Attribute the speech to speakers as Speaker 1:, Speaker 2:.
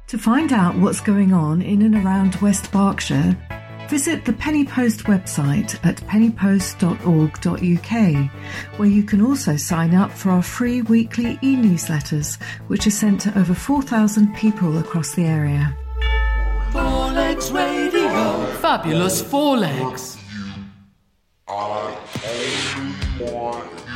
Speaker 1: To find out what's going on in and around West Berkshire, visit the Penny Post website at pennypost.org.uk, where you can also sign up for our free weekly e-newsletters, which are sent to over 4,000 people across the area.
Speaker 2: Four Legs Radio. Fabulous Four Legs.
Speaker 3: I only want